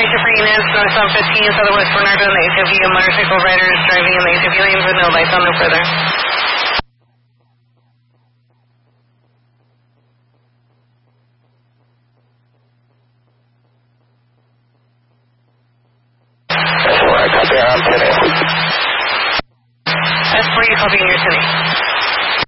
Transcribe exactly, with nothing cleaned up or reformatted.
two for units, north on fifteen, southwest Bernardo, and the H O V, and motorcycle riders driving in the H O V lanes with no lights on no further. That's where I got there, I'm ten eight. That's where you copy in your city.